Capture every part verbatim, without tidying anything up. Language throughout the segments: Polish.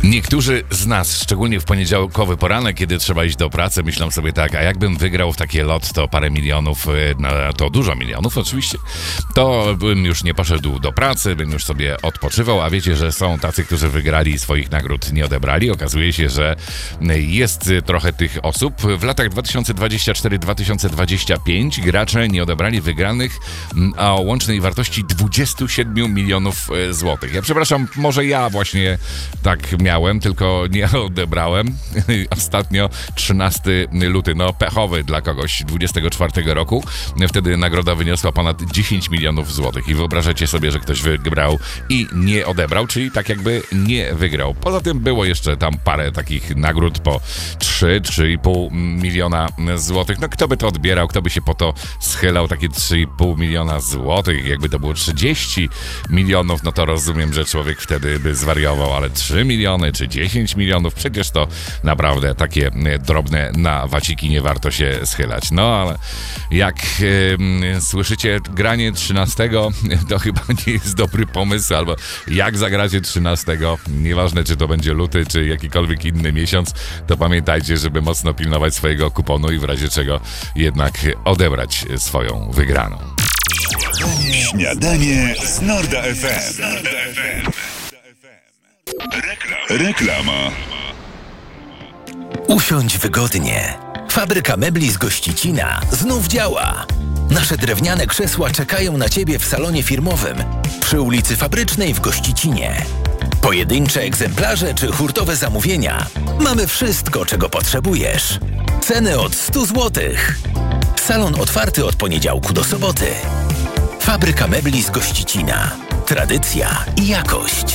Niektórzy z nas, szczególnie w poniedziałkowy poranek, kiedy trzeba iść do pracy, myślą sobie tak, a jakbym wygrał w takie lotto parę milionów, no to dużo milionów oczywiście, to bym już nie poszedł do pracy, bym już sobie odpoczywał, a wiecie, że są tacy, którzy wygrali i swoich nagród nie odebrali. Okazuje się, że jest trochę tych osób. W latach dwa tysiące dwudziestym czwartym do dwa tysiące dwudziestego piątego gracze nie odebrali wygranych o łącznej wartości dwadzieścia siedem milionów złotych. Ja przepraszam, może ja właśnie tak miałem, tylko nie odebrałem. Ostatnio trzynastego lutego, no pechowy dla kogoś, dwudziestego czwartego roku. Wtedy nagroda wyniosła ponad dziesięć milionów złotych i wyobrażacie sobie, że ktoś wygrał i nie odebrał, czyli tak jakby nie wygrał. Poza tym było jeszcze tam parę takich nagród po trzy, trzy i pół miliona złotych. No kto by to odbierał, kto by się po to schylał, takie trzy i pół miliona złotych, jakby to było trzydzieści milionów, no to rozumiem, że człowiek wtedy by zwariował, ale trzy miliony czy dziesięć milionów, przecież to naprawdę takie drobne na waciki nie warto się schylać. No ale jak e, słyszycie granie trzynastego, to chyba nie jest dobry pomysł, albo jak zagracie trzynastego, nieważne czy to będzie luty, czy jakikolwiek inny miesiąc, to pamiętajcie, żeby mocno pilnować swojego kuponu i w razie czego jednak odebrać swoją wygraną. Śniadanie z Norda F M. Reklama. Usiądź wygodnie. Fabryka mebli z Gościcina znów działa. Nasze drewniane krzesła czekają na Ciebie w salonie firmowym przy ulicy Fabrycznej w Gościcinie. Pojedyncze egzemplarze czy hurtowe zamówienia. Mamy wszystko, czego potrzebujesz. Ceny od stu złotych. Salon otwarty od poniedziałku do soboty. Fabryka mebli z Gościcina. Tradycja i jakość.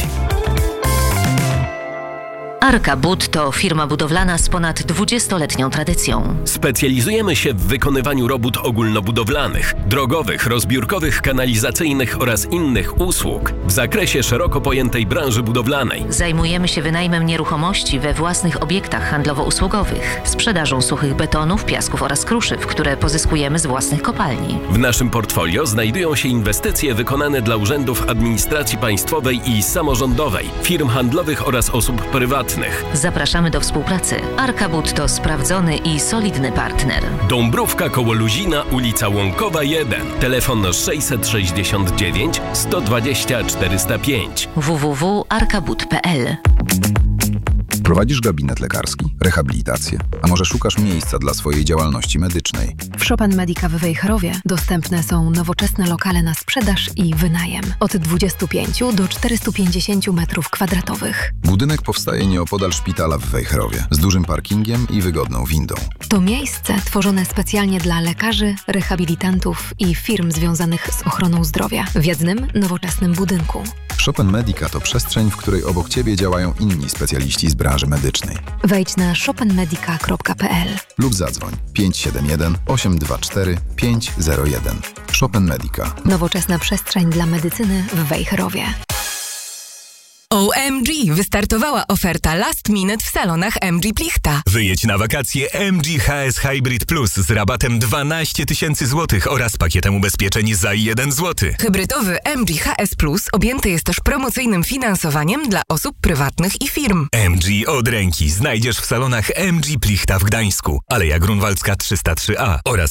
Arka Bud to firma budowlana z ponad dwudziestoletnią tradycją. Specjalizujemy się w wykonywaniu robót ogólnobudowlanych, drogowych, rozbiórkowych, kanalizacyjnych oraz innych usług w zakresie szeroko pojętej branży budowlanej. Zajmujemy się wynajmem nieruchomości we własnych obiektach handlowo-usługowych, sprzedażą suchych betonów, piasków oraz kruszyw, które pozyskujemy z własnych kopalni. W naszym portfolio znajdują się inwestycje wykonane dla urzędów administracji państwowej i samorządowej, firm handlowych oraz osób prywatnych. Zapraszamy do współpracy. Arka Bud to sprawdzony i solidny partner. Dąbrówka koło Luzina, ulica Łąkowa jeden. Telefon sześćset sześćdziesiąt dziewięć sto dwadzieścia czterysta pięć. w w w kropka arka bud kropka p l. Prowadzisz gabinet lekarski, rehabilitację, a może szukasz miejsca dla swojej działalności medycznej? W Chopin Medica w Wejherowie dostępne są nowoczesne lokale na sprzedaż i wynajem. Od dwudziestu pięciu do czterystu pięćdziesięciu metrów kwadratowych. Budynek powstaje nieopodal szpitala w Wejherowie, z dużym parkingiem i wygodną windą. To miejsce tworzone specjalnie dla lekarzy, rehabilitantów i firm związanych z ochroną zdrowia w jednym, nowoczesnym budynku. Chopin Medica to przestrzeń, w której obok Ciebie działają inni specjaliści z branży medycznej. Wejdź na chopin medica kropka p l lub zadzwoń pięć siedem jeden osiem dwa cztery pięć zero jeden. Chopin Medica. Nowoczesna przestrzeń dla medycyny w Wejherowie. O M G! Wystartowała oferta Last Minute w salonach M G Plichta. Wyjedź na wakacje M G H S Hybrid Plus z rabatem dwanaście tysięcy złotych oraz pakietem ubezpieczeń za jeden złoty. Hybrydowy M G H S Plus objęty jest też promocyjnym finansowaniem dla osób prywatnych i firm. M G od ręki znajdziesz w salonach M G Plichta w Gdańsku, Aleja Grunwaldzka trzysta trzy A oraz